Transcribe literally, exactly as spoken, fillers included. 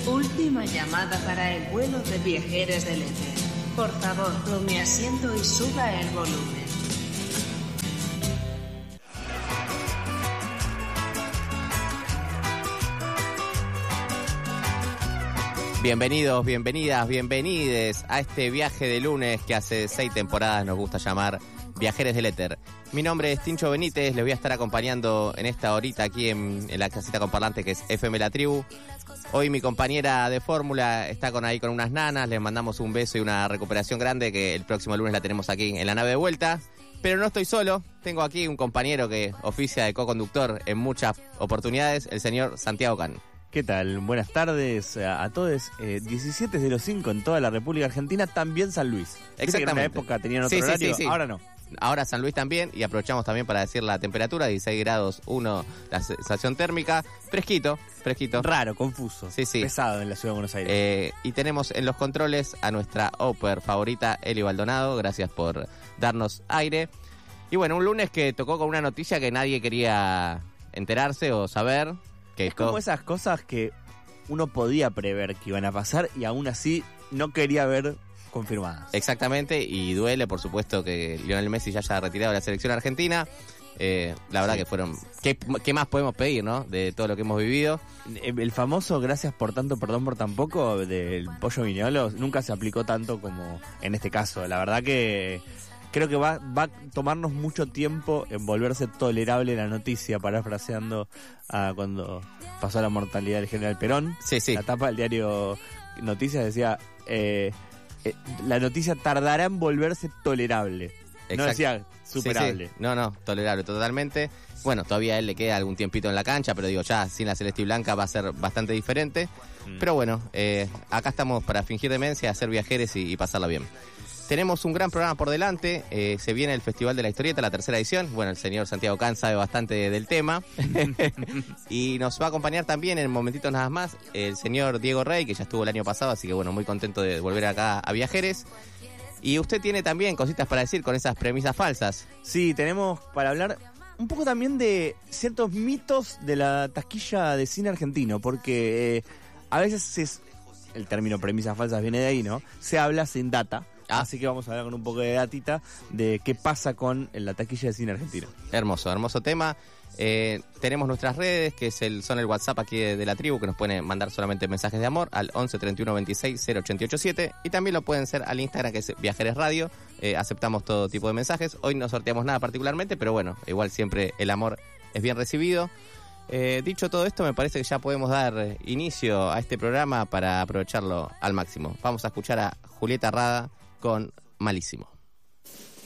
Última llamada para el vuelo de viajeros del éter. Por favor, tome asiento y suba el volumen. Bienvenidos, bienvenidas, bienvenides a este viaje de lunes que hace seis temporadas nos gusta llamar Viajeres del Éter. Mi nombre es Tincho Benítez, les voy a estar acompañando en esta horita aquí en, en la casita con parlante que es F M La Tribu. Hoy mi compañera de fórmula está con ahí con unas nanas, les mandamos un beso y una recuperación grande que el próximo lunes la tenemos aquí en la nave de vuelta. Pero no estoy solo, tengo aquí un compañero que oficia de co-conductor en muchas oportunidades, el señor Santiago Can. ¿Qué tal? Buenas tardes a, a todos. Eh, diecisiete cero cinco en toda la República Argentina, también San Luis. Exactamente. En una época tenían otro sí, horario, sí, sí, sí. Ahora no. Ahora San Luis también, y aprovechamos también para decir la temperatura, dieciséis grados uno, la sensación térmica, fresquito, fresquito. Raro, confuso, sí, sí. pesado en la ciudad de Buenos Aires. Eh, y tenemos en los controles a nuestra Oper favorita, Eli Baldonado, gracias por darnos aire. Y bueno, un lunes que tocó con una noticia que nadie quería enterarse o saber. Que es como todo... esas cosas que uno podía prever que iban a pasar y aún así no quería ver confirmadas. Exactamente, y duele por supuesto que Lionel Messi ya haya retirado de la selección argentina. Eh, la verdad sí. que fueron... ¿qué, ¿Qué más podemos pedir, no? De todo lo que hemos vivido. El famoso gracias por tanto, perdón por tan poco del Pollo Viñolo nunca se aplicó tanto como en este caso. La verdad que creo que va, va a tomarnos mucho tiempo en volverse tolerable la noticia, parafraseando a cuando pasó la mortalidad del general Perón. Sí, sí. La tapa del diario Noticias decía... Eh, eh, la noticia tardará en volverse tolerable. Exacto. No decía superable. Sí, sí. No, no, tolerable totalmente. Bueno, todavía a él le queda algún tiempito en la cancha, pero digo, ya sin la celeste y blanca va a ser bastante diferente. Mm. Pero bueno, eh, acá estamos para fingir demencia, hacer viajeres y, y pasarla bien. Tenemos un gran programa por delante, eh, se viene el Festival de la Historieta, la tercera edición. Bueno, el señor Santiago Can sabe bastante de, del tema. Y nos va a acompañar también en momentitos nada más el señor Diego Rey, que ya estuvo el año pasado, así que bueno, muy contento de volver acá a Viajeres. Y usted tiene también cositas para decir con esas premisas falsas. Sí, tenemos para hablar un poco también de ciertos mitos de la taquilla de cine argentino, porque eh, a veces es, el término premisas falsas viene de ahí, ¿no? Se habla sin data. Ah. Así que vamos a hablar con un poco de datita de qué pasa con la taquilla de cine argentino. Hermoso, hermoso tema. Eh, tenemos nuestras redes, que es el, son el WhatsApp aquí de, de la tribu, que nos pueden mandar solamente mensajes de amor al once treinta y uno veintiséis cero ochenta y ocho siete. Y también lo pueden hacer al Instagram, que es Viajeres Radio. Eh, aceptamos todo tipo de mensajes. Hoy no sorteamos nada particularmente, pero bueno, igual siempre el amor es bien recibido. Eh, dicho todo esto, me parece que ya podemos dar inicio a este programa para aprovecharlo al máximo. Vamos a escuchar a Julieta Rada con Malísimo.